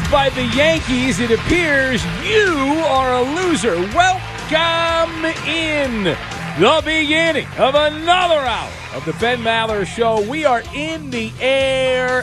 by the Yankees, it appears you are a loser. Welcome in the beginning of another hour of the Ben Maller Show. We are in the air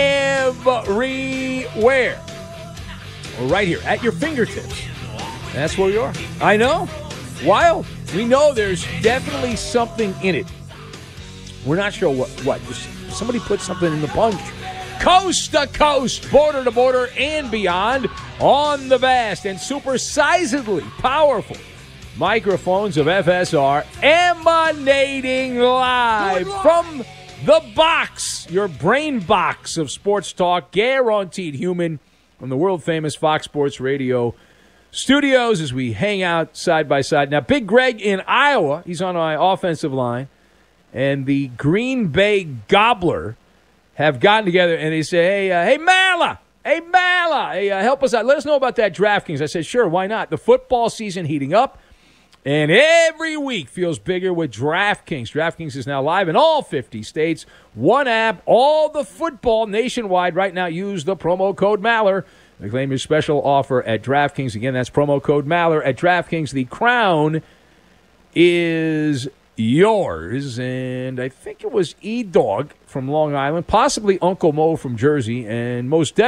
everywhere. We're right here at your fingertips. That's where we are. I know. Wild. We know there's definitely something in it. We're not sure what. Somebody put something in the punch. Coast to coast, border to border, and beyond on the vast and supersizedly powerful microphones of FSR emanating live from the box, your brain box of sports talk, guaranteed human, from the world-famous Fox Sports Radio studios as we hang out side by side. Now, Big Greg in Iowa, he's on my offensive line, and the Green Bay Gobbler have gotten together and they say, hey, Mala, help us out. Let us know about that DraftKings. I said, sure, why not? The football season heating up, and every week feels bigger with DraftKings. DraftKings is now live in all 50 states. One app, all the football nationwide. Right now, use the promo code Maller to claim your special offer at DraftKings. Again, that's promo code Maller at DraftKings. The crown is yours. And I think it was E-Dog from Long Island, possibly Uncle Mo from Jersey, and most definitely